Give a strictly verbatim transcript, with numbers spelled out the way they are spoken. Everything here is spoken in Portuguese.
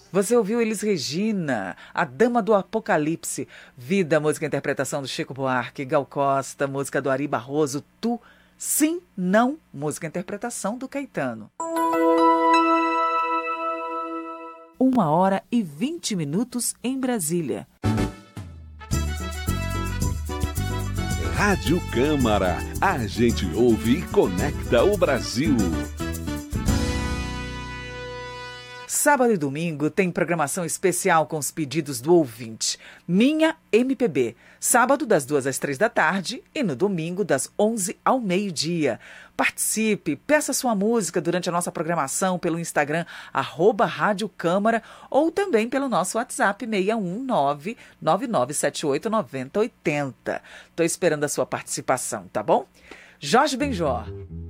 Você ouviu Elis Regina, A Dama do Apocalipse, Vida, música e interpretação do Chico Buarque, Gal Costa, música do Ari Barroso, Tu, Sim, Não, música e interpretação do Caetano. Uma hora e vinte minutos em Brasília. Rádio Câmara, a gente ouve e conecta o Brasil. Sábado e domingo tem programação especial com os pedidos do ouvinte. Minha M P B, sábado das duas às três da tarde e no domingo das onze ao meio-dia. Participe, peça sua música durante a nossa programação pelo Instagram, arroba Rádio Câmara, ou também pelo nosso WhatsApp seis um nove, nove nove sete oito, nove zero oito zero. Estou esperando a sua participação, tá bom? Jorge Benjor.